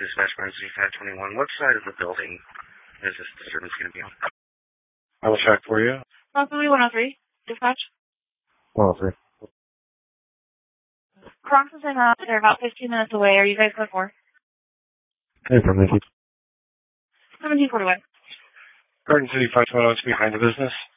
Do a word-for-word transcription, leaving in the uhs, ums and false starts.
Dispatch Barn City five twenty-one. What side of the building is this disturbance going to be on? I will check for you. Possibly one oh three. Dispatch. one oh three. Crocs and up. They're about fifteen minutes away. Are you guys good for? Hey, from Nikki. seventeen forty-one. Garden City five twenty-one is behind the business.